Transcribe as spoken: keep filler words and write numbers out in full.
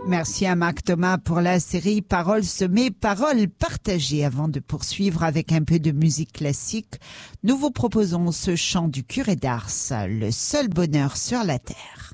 Merci à Marc Thomas pour la série Paroles semées, paroles partagées. Avant de poursuivre avec un peu de musique classique, nous vous proposons ce chant du curé d'Ars, Le seul bonheur sur la terre.